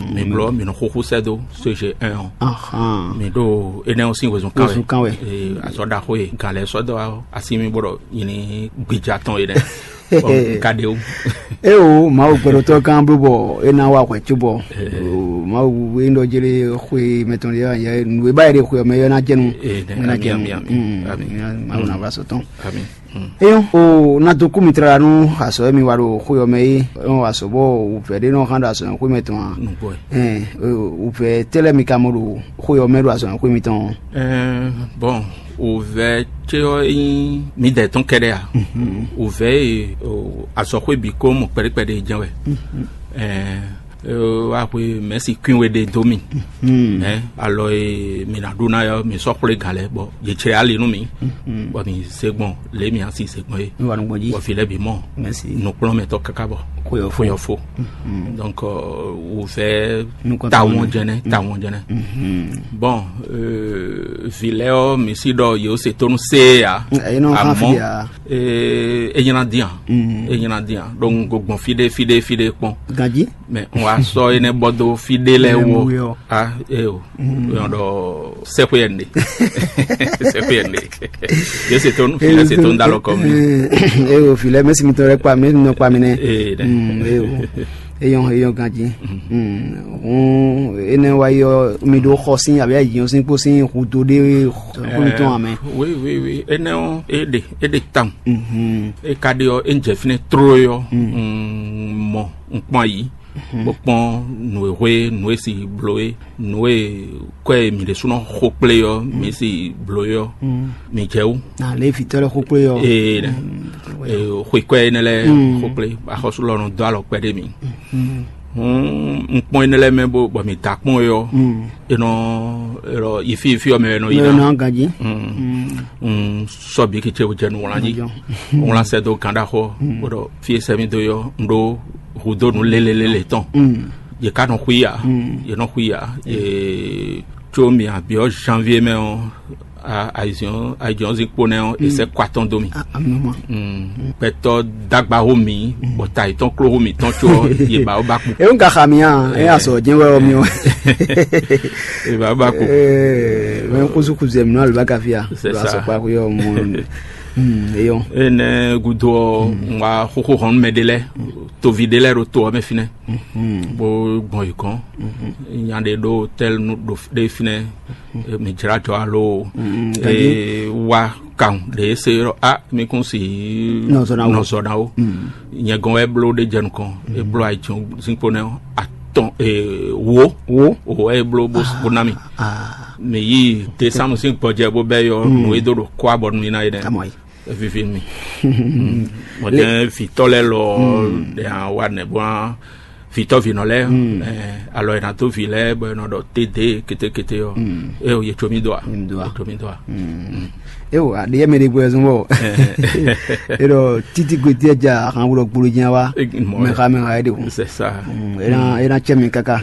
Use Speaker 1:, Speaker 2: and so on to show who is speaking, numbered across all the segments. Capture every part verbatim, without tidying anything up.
Speaker 1: mi blo mi no khokhu sedo so je un aha mi do ene osin wezun kan wezun kan we e asoda ko e gale sodo asimi boro yini gbija ton ire kade o
Speaker 2: e o ma o pero to kan bo e na wa kwechubo ma o we ndo jere khwe meton ya ya we ba ire khwe me na jenu na jenu amin ma na ba so ton amin eyo o na to ku mitra nu aso mi waro khwe me o aso bo u fe de no kan aso khwe meton eh u fe tele mi kamuru khwe me ro aso khwe meton
Speaker 1: euh bon ouvert tio in mi de ton kerea ouvert aso khwe bi ko mo pere pere janwe eh wa we merci queen we de domi eh alors mi na duna yo mi so kule gale bo je che ali nu mi bo mi segbon le mi ansi segbon e bo fi le bi mo merci no plan me to kakabo ko yo fo yo fo donc ou fait ta won jene ta won jene bon euh vileo mi si do yo se tonu se ya amon eh e yana dia e yana dia donc gogbon fide fide fide pon
Speaker 2: gaji
Speaker 1: mais on va so ene bodo fidele wo ah e o ndo sepuyende sepuyende yo se ton file se ton dalo comme
Speaker 2: e o file mais mi tore pa mi no pa mi ne e o e yon e yon gaji on ene wa yo mi do khosin abi ayin sin po sin hudo de ko ton amen
Speaker 1: oui oui oui ene on e de e de tam e kadio enje fine troyo mo npon yi bon nous ouais nous si bloé nous quoi mi de suno khople yo mi si bloyo mi jew
Speaker 2: na le fitole khople yo
Speaker 1: e e khoi quoi ne le khople ba khosulo no do alo pede mi un point ne le me bo bo mi takpon yo e no ero ifi ifi o me no ina
Speaker 2: no gaji
Speaker 1: um so bi ki chewu jenu wala ji on la se do kanda ho bo fi se mi do yo ndo hudo no lele lele ton ye ka no huia ye no huia e chomi a bio janvier me on a aision aision zikpone on e se kwaton domi mm peto dagba homi o tai ton klo homi ton cho ye ba o baku
Speaker 2: e un ka khamia e aso jenwe o mi o
Speaker 1: e ba baku
Speaker 2: e men kuzu kuzem no al bakafia
Speaker 1: aso
Speaker 2: pa ko yo mo Mm, eyon
Speaker 1: ene gudo wa khokho hon medele to videle ro to me fine bo bon yikon nyande do tel no do de fine me jira to alo e wa kan de sero a me konsi
Speaker 2: no so na
Speaker 1: no so na o nyagon e blo de jen kon e blo ai chon sinpone a ton e wo wo o e blo bo bonami ah me yi te samu sing projet bo be yo no e do ko abon mi na ide
Speaker 2: tamoy
Speaker 1: vivi mi mo de fitole lo de an wa ne bon fito vinole eh alors ina to vile bo no do td kete kete yo e o ye chomi doa chomi doa
Speaker 2: e o ade me de bo zo e do titi gotie ja kan wo gburu jan wa me ka me ha de
Speaker 1: c'est ça
Speaker 2: ina ina chemi kaka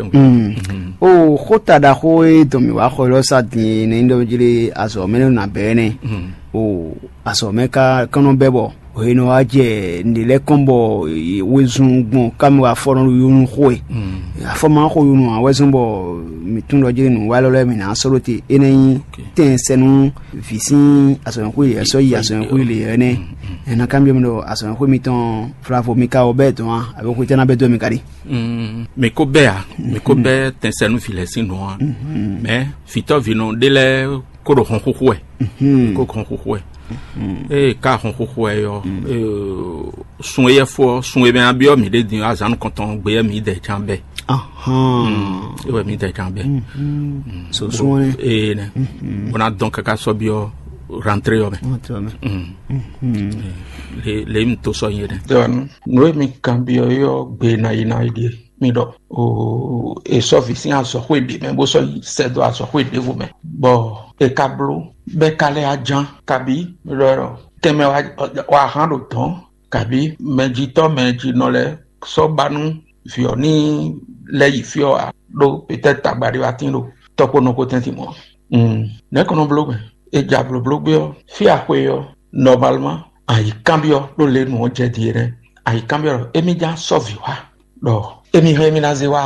Speaker 2: o khota da ho e to mi wa kholo sa ti ne ndo jiri aso me na bene o aso me ka kanu bebo o ino aje ndile kombo wezungun kamwa foron yunu khoe afoma kho yunu awezumbo mitundo jiri nu walole mi na soroti enen ten senu visi aso nkuli aso yi aso nkuli ene ena kambio mdo aso nkuli miton fravo mika obeto ha aboko tena beto mikari
Speaker 1: mm me ko be a me ko be ten senu filesi no mais fito vino dele ko do khon khoe ko khon khoe e ka hon ko yo e sun ye fo sun e ben abio mi de din azan konton gbe mi de chambe
Speaker 2: aha
Speaker 1: e we mi de chambe
Speaker 2: so sun
Speaker 1: e ne on a donc ka so bio rentrer yo le le mi to so yede don no mi cambio yo gbe na ina ide mi do o e so fi sin aso ko bi me bo so se do aso ko de vous me bo e kablo be kale ajan kabi roro teme wa wa hando ton kabi mejito meji nole so banu fio ni le fio do peut-être tabari watino topo no ko tenti mo mm ne kono blog e jablo blog yo fi akwe yo normalement ai cambio do le no je dire ai cambio e mi ja so vi wa do e mi he mi na ze wa